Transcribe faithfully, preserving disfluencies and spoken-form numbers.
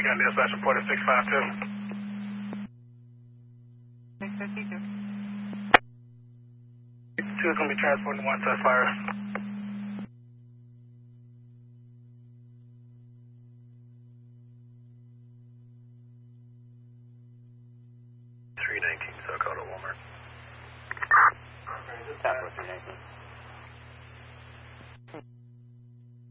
got dispatch reported six five two. six fifty-two. Two is going to be transporting one to fire. three nineteen, so I called a Walmart. Southwest three nineteen.